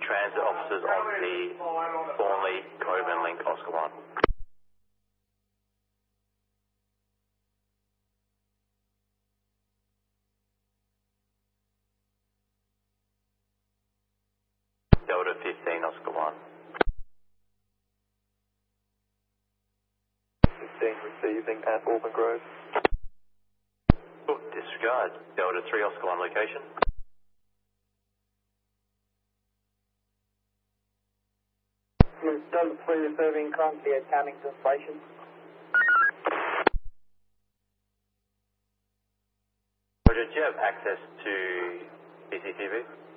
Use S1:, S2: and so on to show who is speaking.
S1: transit officers on the Thornley, Coburn link, Oscar 1. Delta 15, Oscar 1.
S2: 15 receiving at Auburn Grove.
S1: Disregard. Delta 3, Oscar 1 location.
S3: Delta 3 receiving currently at Cannington Station.
S1: Roger, do you have access to CCTV?